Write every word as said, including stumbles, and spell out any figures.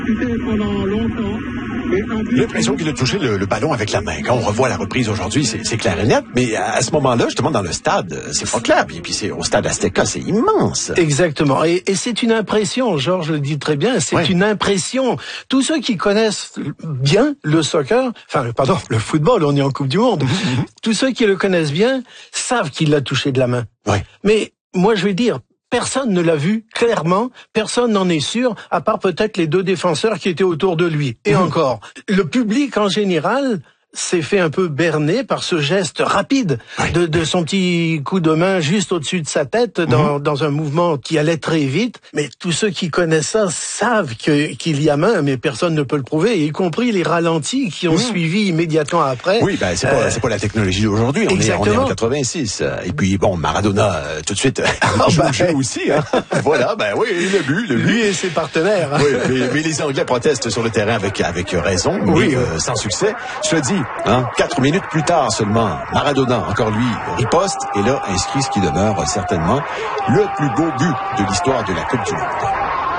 pendant longtemps. J'ai l'impression qu'il a touché le, le ballon avec la main. Quand on revoit la reprise aujourd'hui, c'est, c'est clair et net. Mais à ce moment-là, justement, dans le stade, c'est pas clair. Et puis c'est au stade Azteca, c'est immense. Exactement. Et, et c'est une impression. Georges le dit très bien. C'est ouais. une impression. Tous ceux qui connaissent bien le soccer, enfin, pardon, le football, on est en Coupe du Monde. Mm-hmm. Tous ceux qui le connaissent bien savent qu'il l'a touché de la main. Ouais. Mais moi, je vais dire. Personne ne l'a vu clairement, personne n'en est sûr, à part peut-être les deux défenseurs qui étaient autour de lui. Et mmh. encore, le public en général s'est fait un peu berner par ce geste rapide de, de son petit coup de main juste au-dessus de sa tête dans, mmh. dans un mouvement qui allait très vite. Mais tous ceux qui connaissent ça savent que, qu'il y a main, mais personne ne peut le prouver, y compris les ralentis qui ont mmh. suivi immédiatement après. Oui, ben c'est euh, pas c'est pas la technologie d'aujourd'hui. On est, on est en quatre-vingt-six. Et puis bon, Maradona euh, tout de suite oh, joue le jeu aussi. Hein. Voilà, ben oui, le but, le but. Lui et ses partenaires. Oui, mais, mais les Anglais protestent sur le terrain avec avec raison, mais oui, euh, sans succès. Je te dis. Hein, quatre minutes plus tard seulement, Maradona, encore lui, riposte et là inscrit ce qui demeure certainement le plus beau but de l'histoire de la Coupe du Monde.